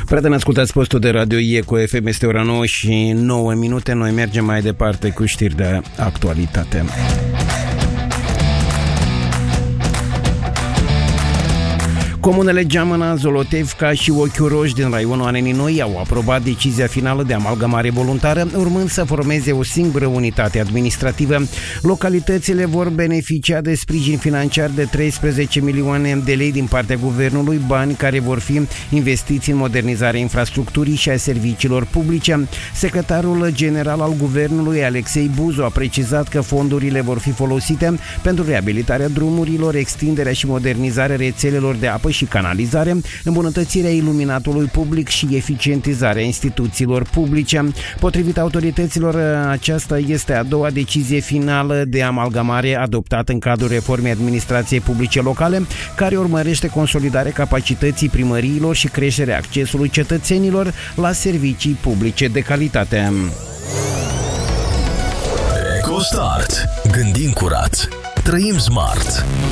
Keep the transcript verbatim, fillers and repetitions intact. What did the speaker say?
Prieteni, ascultați postul de radio Eco F M, este ora nouă și nouă minute. Noi mergem mai departe cu știri de actualitate. Comunele Geamăna, Zolotevca și Ochiul Roș din raionul Anenii Noi au aprobat decizia finală de amalgamare voluntară, urmând să formeze o singură unitate administrativă. Localitățile vor beneficia de sprijin financiar de treisprezece milioane de lei din partea guvernului, bani care vor fi investiți în modernizarea infrastructurii și a serviciilor publice. Secretarul general al guvernului, Alexei Buzu, a precizat că fondurile vor fi folosite pentru reabilitarea drumurilor, extinderea și modernizarea rețelelor de apă și canalizare, îmbunătățirea iluminatului public și eficientizarea instituțiilor publice. Potrivit autorităților, aceasta este a doua decizie finală de amalgamare adoptată în cadrul reformei administrației publice locale, care urmărește consolidarea capacității primăriilor și creșterea accesului cetățenilor la servicii publice de calitate. EcoStart. Gândim curat. Trăim smart.